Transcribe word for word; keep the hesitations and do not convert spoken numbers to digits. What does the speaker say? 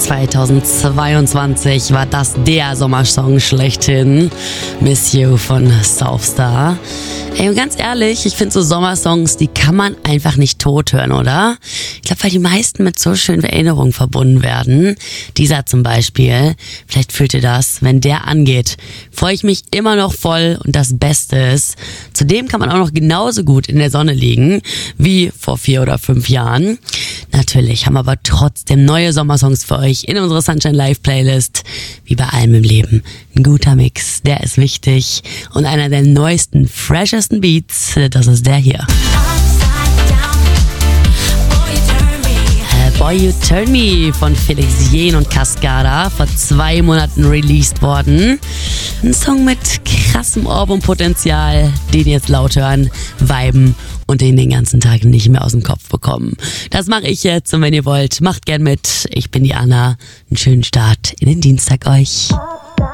zweitausendzweiundzwanzig war das der Sommersong schlechthin. Miss You von Southstar. Ey, und ganz ehrlich, ich finde so Sommersongs, die kann man einfach nicht tot hören, oder? Ich glaube, weil die meisten mit so schönen Erinnerungen verbunden werden. Dieser zum Beispiel, vielleicht fühlt ihr das, wenn der angeht, freue ich mich immer noch voll und das Beste ist, zudem kann man auch noch genauso gut in der Sonne liegen wie vor vier oder fünf Jahren. Natürlich haben wir aber trotzdem neue Sommersongs für euch in unserer Sunshine Live Playlist. Wie bei allem im Leben. Ein guter Mix, der ist wichtig. Und einer der neuesten, freshesten Beats, das ist der hier. Boy You Turn Me von Felix Jähn und Cascada, vor zwei Monaten released worden. Ein Song mit krassem Ohrwurmpotenzial, den jetzt laut hören, viben und den den ganzen Tag nicht mehr aus dem Kopf bekommen. Das mache ich jetzt und wenn ihr wollt, macht gern mit. Ich bin die Anna. Einen schönen Start in den Dienstag euch.